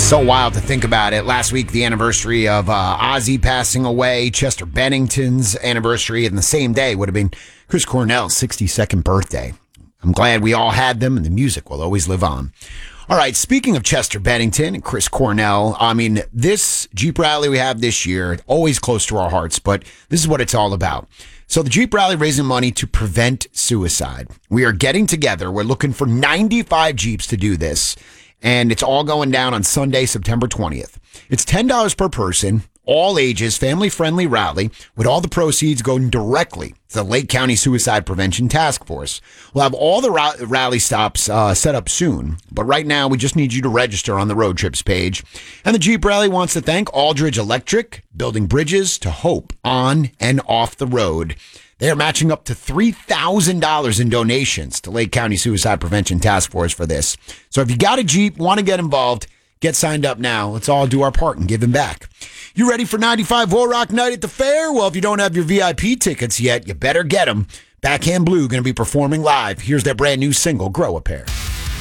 So wild to think about it. Last week, the anniversary of Ozzy passing away, Chester Bennington's anniversary, and the same day would have been Chris Cornell's 62nd birthday. I'm glad we all had them, and the music will always live on. All right, speaking of Chester Bennington and Chris Cornell, I mean, this Jeep rally we have this year, always close to our hearts, but this is what it's all about. So the Jeep rally raising money to prevent suicide. We are getting together. We're looking for 95 Jeeps to do this. And it's all going down on Sunday, September 20th. It's $10 per person, all ages, family-friendly rally, with all the proceeds going directly to the Lake County Suicide Prevention Task Force. We'll have all the rally stops set up soon, but right now we just need you to register on the road trips page. And the Jeep Rally wants to thank Aldridge Electric, building bridges to hope on and off the road. They are matching up to $3,000 in donations to Lake County Suicide Prevention Task Force for this. So if you got a Jeep, want to get involved, get signed up now. Let's all do our part and give them back. You ready for 95 War Rock Night at the Fair? Well, if you don't have your VIP tickets yet, you better get them. Backhand Blue going to be performing live. Here's their brand new single, Grow a Pair.